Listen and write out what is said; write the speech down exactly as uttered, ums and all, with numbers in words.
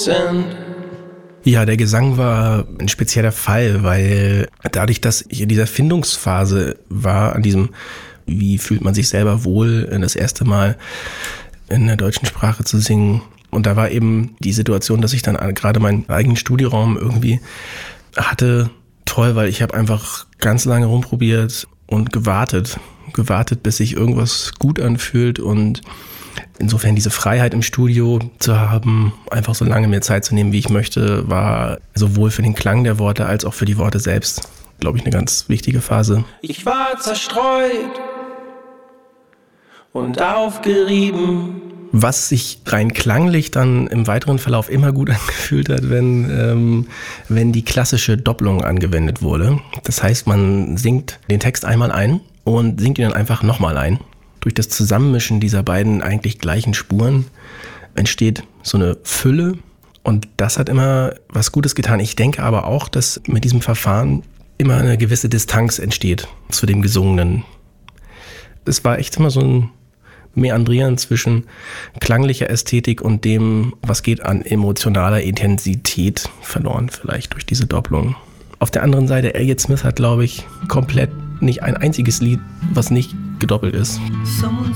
Ja, der Gesang war ein spezieller Fall, weil dadurch, dass ich in dieser Findungsphase war, an diesem, wie fühlt man sich selber wohl, das erste Mal in der deutschen Sprache zu singen. Und da war eben die Situation, dass ich dann gerade meinen eigenen Studioraum irgendwie hatte, toll, weil ich habe einfach ganz lange rumprobiert und gewartet, gewartet, bis sich irgendwas gut anfühlt, und insofern diese Freiheit im Studio zu haben, einfach so lange mir Zeit zu nehmen, wie ich möchte, war sowohl für den Klang der Worte als auch für die Worte selbst, glaube ich, eine ganz wichtige Phase. Ich war zerstreut und aufgerieben. Was sich rein klanglich dann im weiteren Verlauf immer gut angefühlt hat, wenn, ähm, wenn die klassische Doppelung angewendet wurde. Das heißt, man singt den Text einmal ein und singt ihn dann einfach nochmal ein. Durch das Zusammenmischen dieser beiden eigentlich gleichen Spuren entsteht so eine Fülle, und das hat immer was Gutes getan. Ich denke aber auch, dass mit diesem Verfahren immer eine gewisse Distanz entsteht zu dem Gesungenen. Es war echt immer so ein Meandrieren zwischen klanglicher Ästhetik und dem, was geht an emotionaler Intensität verloren, vielleicht durch diese Doppelung. Auf der anderen Seite, Elliott Smith hat, glaube ich, komplett nicht ein einziges Lied, was nicht gedoppelt ist.